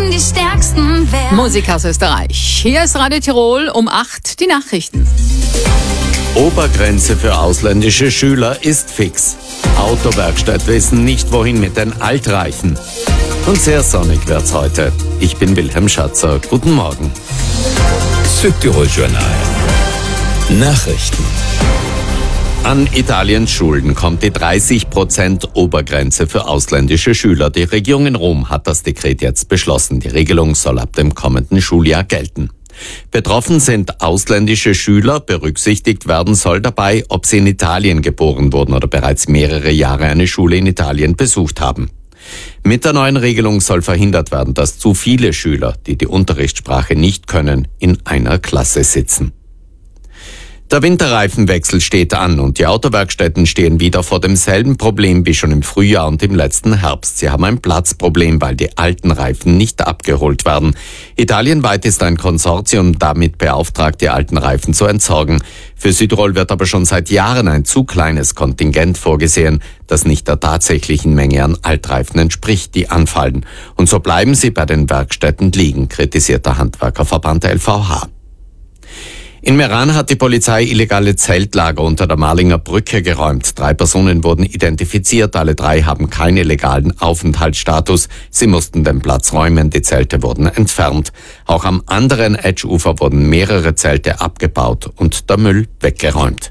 müssen die Stärksten werden. Musik aus Österreich. Hier ist Radio Tirol um 8 die Nachrichten. Obergrenze für ausländische Schüler ist fix. Autowerkstatt wissen nicht, wohin mit den Altreifen. Und sehr sonnig wird's heute. Ich bin Wilhelm Schatzer. Guten Morgen. Südtirol Journal. Nachrichten. An Italiens Schulen kommt die 30% Obergrenze für ausländische Schüler. Die Regierung in Rom hat das Dekret jetzt beschlossen. Die Regelung soll ab dem kommenden Schuljahr gelten. Betroffen sind ausländische Schüler. Berücksichtigt werden soll dabei, ob sie in Italien geboren wurden oder bereits mehrere Jahre eine Schule in Italien besucht haben. Mit der neuen Regelung soll verhindert werden, dass zu viele Schüler, die die Unterrichtssprache nicht können, in einer Klasse sitzen. Der Winterreifenwechsel steht an und die Autowerkstätten stehen wieder vor demselben Problem wie schon im Frühjahr und im letzten Herbst. Sie haben ein Platzproblem, weil die alten Reifen nicht abgeholt werden. Italienweit ist ein Konsortium damit beauftragt, die alten Reifen zu entsorgen. Für Südtirol wird aber schon seit Jahren ein zu kleines Kontingent vorgesehen, das nicht der tatsächlichen Menge an Altreifen entspricht, die anfallen. Und so bleiben sie bei den Werkstätten liegen, kritisiert der Handwerkerverband LVH. In Meran hat die Polizei illegale Zeltlager unter der Marlinger Brücke geräumt. 3 Personen wurden identifiziert, alle 3 haben keinen legalen Aufenthaltsstatus. Sie mussten den Platz räumen, die Zelte wurden entfernt. Auch am anderen Edge-Ufer wurden mehrere Zelte abgebaut und der Müll weggeräumt.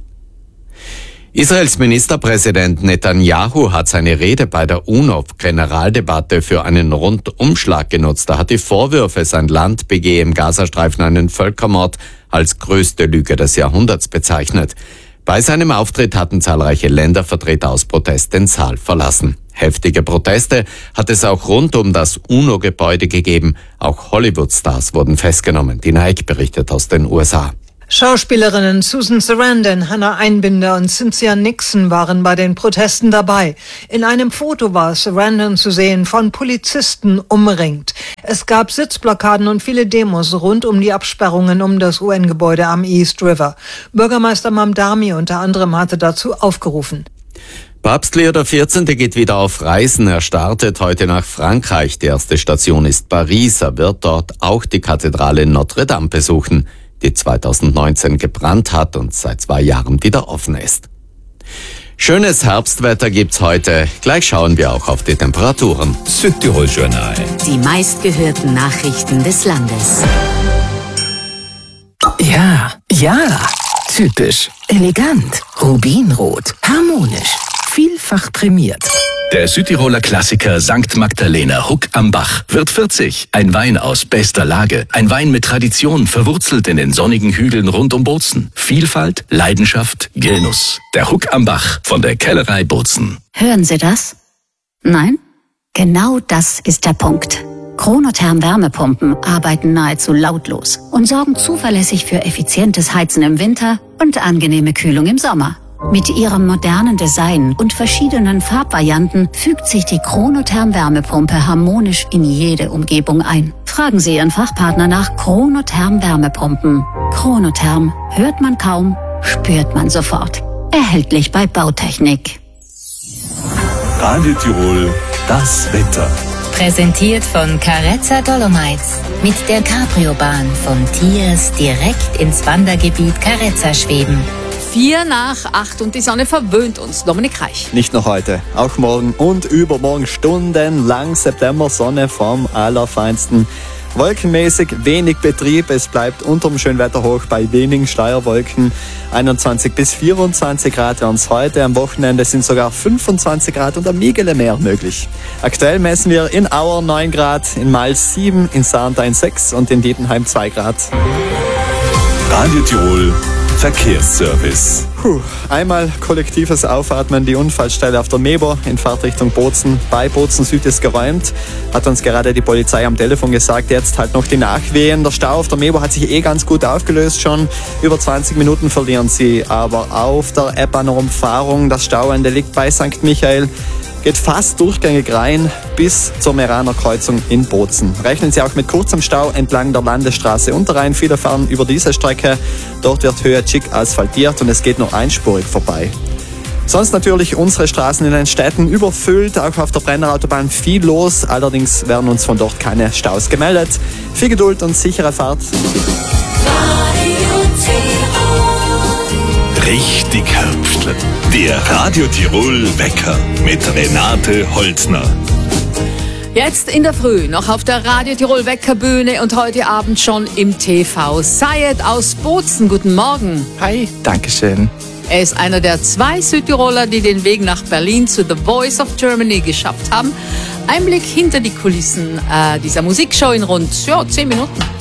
Israels Ministerpräsident Netanyahu hat seine Rede bei der UNO-Generaldebatte für einen Rundumschlag genutzt. Er hat die Vorwürfe, sein Land begehe im Gazastreifen einen Völkermord, als größte Lüge des Jahrhunderts bezeichnet. Bei seinem Auftritt hatten zahlreiche Ländervertreter aus Protest den Saal verlassen. Heftige Proteste hat es auch rund um das UNO-Gebäude gegeben. Auch Hollywood-Stars wurden festgenommen. Die Nike berichtet aus den USA. Schauspielerinnen Susan Sarandon, Hannah Einbinder und Cynthia Nixon waren bei den Protesten dabei. In einem Foto war Sarandon zu sehen, von Polizisten umringt. Es gab Sitzblockaden und viele Demos rund um die Absperrungen um das UN-Gebäude am East River. Bürgermeister Mamdani unter anderem hatte dazu aufgerufen. Papst Leo XIV. Geht wieder auf Reisen. Er startet heute nach Frankreich. Die erste Station ist Paris. Er wird dort auch die Kathedrale Notre Dame besuchen, die 2019 gebrannt hat und seit 2 Jahren wieder offen ist. Schönes Herbstwetter gibt's heute. Gleich schauen wir auch auf die Temperaturen. Südtirol Journal. Die meistgehörten Nachrichten des Landes. Ja, typisch, elegant, rubinrot, harmonisch, vielfach prämiert. Der Südtiroler Klassiker St. Magdalena Huck am Bach wird 40. Ein Wein aus bester Lage. Ein Wein mit Tradition, verwurzelt in den sonnigen Hügeln rund um Bozen. Vielfalt, Leidenschaft, Genuss. Der Huck am Bach von der Kellerei Bozen. Hören Sie das? Nein? Genau das ist der Punkt. Chronotherm Wärmepumpen arbeiten nahezu lautlos und sorgen zuverlässig für effizientes Heizen im Winter und angenehme Kühlung im Sommer. Mit ihrem modernen Design und verschiedenen Farbvarianten fügt sich die Chronotherm Wärmepumpe harmonisch in jede Umgebung ein. Fragen Sie Ihren Fachpartner nach Chronotherm Wärmepumpen. Chronotherm hört man kaum, spürt man sofort. Erhältlich bei Bautechnik. Radio Tirol, das Wetter. Präsentiert von Carezza Dolomites. Mit der Cabrio-Bahn von Tiers direkt ins Wandergebiet Carezza schweben. 4 nach 8 und die Sonne verwöhnt uns. Dominik Reich. Nicht nur heute, auch morgen und übermorgen stundenlang September-Sonne vom Allerfeinsten. Wolkenmäßig wenig Betrieb, es bleibt unterm Schönwetterhoch bei wenigen Steuerwolken. 21 bis 24 Grad werden es heute, am Wochenende sind sogar 25 Grad und am Migele mehr möglich. Aktuell messen wir in Auer 9 Grad, in Mals 7, in Sarntein 6 und in Dietenheim 2 Grad. Radio Tirol Verkehrsservice. Einmal kollektives Aufatmen. Die Unfallstelle auf der Meber in Fahrtrichtung Bozen. Bei Bozen Süd ist geräumt. Hat uns gerade die Polizei am Telefon gesagt. Jetzt halt noch die Nachwehen. Der Stau auf der Meber hat sich ganz gut aufgelöst schon. Über 20 Minuten verlieren sie. Aber auf der Eppaner Umfahrung, das Stauende liegt bei St. Michael. Geht fast durchgängig rein bis zur Meraner Kreuzung in Bozen. Rechnen Sie auch mit kurzem Stau entlang der Landesstraße Unterrhein. Viele fahren über diese Strecke. Dort wird höher schick asphaltiert und es geht nur einspurig vorbei. Sonst natürlich unsere Straßen in den Städten überfüllt, auch auf der Brenner Autobahn viel los. Allerdings werden uns von dort keine Staus gemeldet. Viel Geduld und sichere Fahrt. Richtig Herbstle. Der Radio Tirol Wecker mit Renate Holzner. Jetzt in der Früh noch auf der Radio Tirol Weckerbühne und heute Abend schon im TV. Sayed aus Bozen, guten Morgen. Hi, dankeschön. Er ist einer der 2 Südtiroler, die den Weg nach Berlin zu The Voice of Germany geschafft haben. Ein Blick hinter die Kulissen dieser Musikshow in rund 10 Minuten.